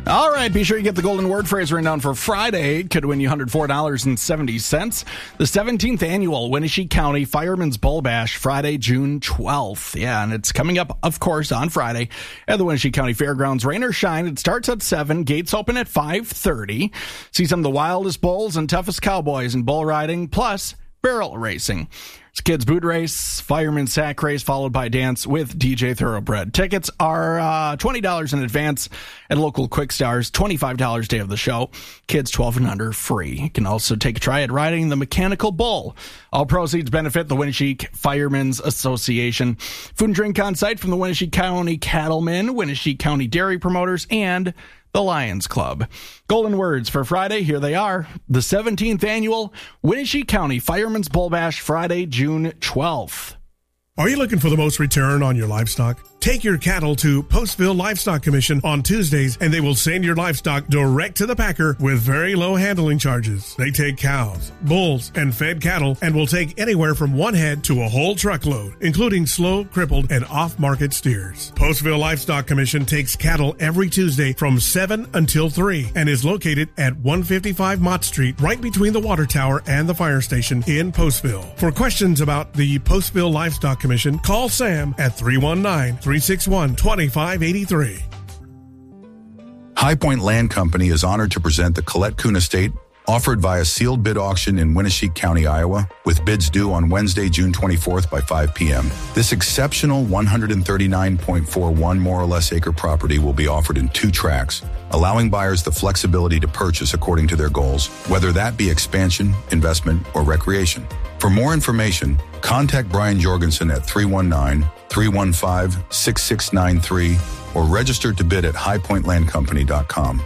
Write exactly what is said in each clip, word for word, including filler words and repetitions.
All right, be sure you get the golden word phrase written down for Friday. Could win you one hundred four dollars and seventy cents. The seventeenth annual Wenatchee County Fireman's Bull Bash, Friday, June twelfth. Yeah, and it's coming up, of course, on Friday at the Wenatchee County Fairgrounds. Rain or shine, it starts at seven. Gates open at five thirty. See some of the wildest bulls and toughest cowboys in bull riding, plus barrel racing. It's kids boot race, fireman sack race, followed by dance with D J Thoroughbred. Tickets are uh, twenty dollars in advance at local Quick Stars, twenty-five dollars day of the show. Kids twelve and under free. You can also take a try at riding the mechanical bull. All proceeds benefit the Wenatchee Firemen's Association. Food and drink on site from the Wenatchee County Cattlemen, Wenatchee County Dairy Promoters, and the Lions Club. Golden words for Friday, here they are. The seventeenth annual Wenatchee County Fireman's Bull Bash, Friday, June twelfth. Are you looking for the most return on your livestock? Take your cattle to Postville Livestock Commission on Tuesdays, and they will send your livestock direct to the packer with very low handling charges. They take cows, bulls, and fed cattle and will take anywhere from one head to a whole truckload, including slow, crippled, and off-market steers. Postville Livestock Commission takes cattle every Tuesday from seven until three and is located at one fifty-five Mott Street, right between the water tower and the fire station in Postville. For questions about the Postville Livestock Commission, call Sam at three one nine, three six one, two five eight three. High Point Land Company is honored to present the Colette Kuhn Estate, offered via sealed bid auction in Wenatchee County, Iowa, with bids due on Wednesday, June twenty-fourth by five p.m. This exceptional one hundred thirty-nine point four one more or less acre property will be offered in two tracts, allowing buyers the flexibility to purchase according to their goals, whether that be expansion, investment, or recreation. For more information, contact Brian Jorgensen at three one nine, three one five, six six nine three or register to bid at high point land company dot com.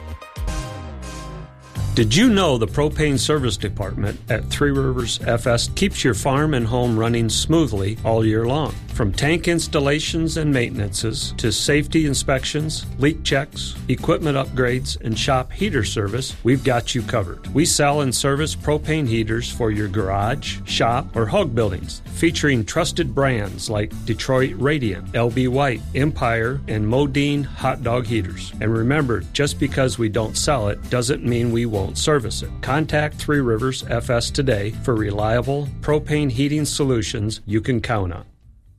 Did you know the Propane Service Department at Three Rivers F S keeps your farm and home running smoothly all year long? From tank installations and maintenances to safety inspections, leak checks, equipment upgrades, and shop heater service, we've got you covered. We sell and service propane heaters for your garage, shop, or hog buildings, featuring trusted brands like Detroit Radiant, L B White, Empire, and Modine hot dog heaters. And remember, just because we don't sell it doesn't mean we won't service it. Contact Three Rivers F S today for reliable propane heating solutions you can count on.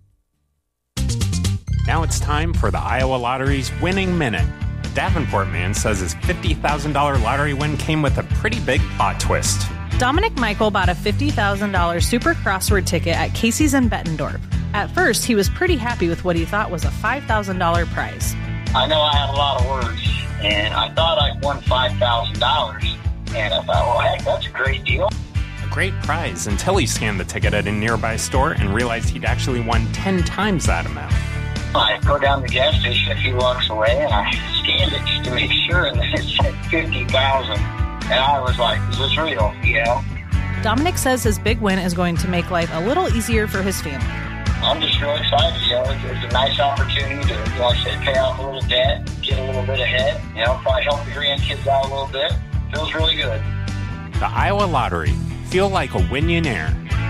Now it's time for the Iowa Lottery's Winning Minute. A Davenport man says his fifty thousand dollars lottery win came with a pretty big plot twist. Dominic Michael bought a fifty thousand dollars super crossword ticket at Casey's in Bettendorf. At first, he was pretty happy with what he thought was a five thousand dollars prize. I know I have a lot of words, and I thought I'd won five thousand dollars. And I thought, well, heck, that's a great deal. A great prize until he scanned the ticket at a nearby store and realized he'd actually won ten times that amount. I go down to the gas station a few blocks away, and I scanned it just to make sure, and it said fifty thousand dollars. And I was like, is this real? You know? Dominic says his big win is going to make life a little easier for his family. I'm just really excited. You know, it's, it's a nice opportunity to, like I said, pay off a little debt, get a little bit ahead. You know, probably help the grandkids out a little bit. Feels really good. The Iowa Lottery. Feel like a Winionaire.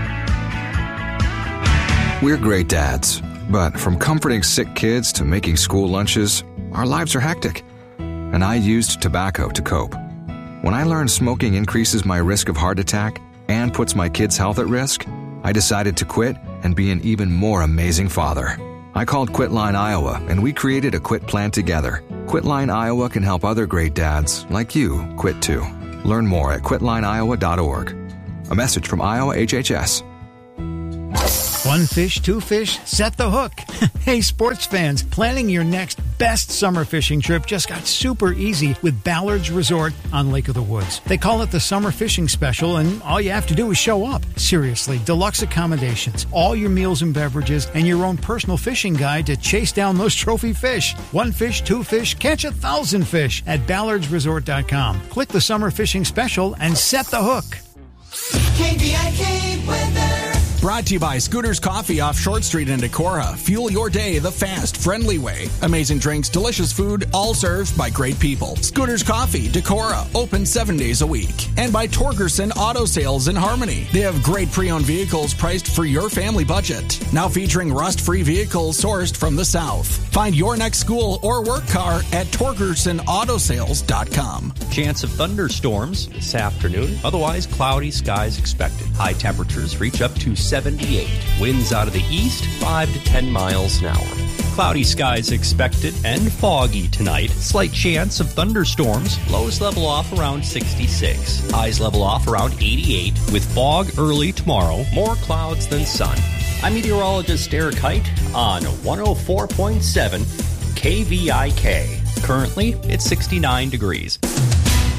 We're great dads, but from comforting sick kids to making school lunches, our lives are hectic. And I used tobacco to cope. When I learned smoking increases my risk of heart attack and puts my kids' health at risk, I decided to quit and be an even more amazing father. I called Quitline Iowa, and we created a quit plan together. Quitline Iowa can help other great dads, like you, quit too. Learn more at quitline iowa dot org. A message from Iowa H H S. One fish, two fish, set the hook. Hey, sports fans, planning your next best summer fishing trip just got super easy with Ballard's Resort on Lake of the Woods. They call it the Summer Fishing Special, and all you have to do is show up. Seriously, deluxe accommodations, all your meals and beverages, and your own personal fishing guide to chase down those trophy fish. One fish, two fish, catch a thousand fish at ballards resort dot com. Click the Summer Fishing Special and set the hook. K B I K weather. Brought to you by Scooters Coffee off Short Street in Decorah. Fuel your day the fast, friendly way. Amazing drinks, delicious food, all served by great people. Scooters Coffee, Decorah, open seven days a week. And by Torgerson Auto Sales in Harmony. They have great pre-owned vehicles priced for your family budget. Now featuring rust-free vehicles sourced from the South. Find your next school or work car at Torgerson Auto Sales dot com. Chance of thunderstorms this afternoon. Otherwise, cloudy skies expected. High temperatures reach up to seventy-eight. Winds out of the east, five to ten miles an hour. Cloudy skies expected and foggy tonight. Slight chance of thunderstorms. Lows level off around sixty-six. Highs level off around eighty-eight. With fog early tomorrow. More clouds than sun. I'm meteorologist Eric Height on one oh four point seven K V I K. Currently, it's sixty-nine degrees.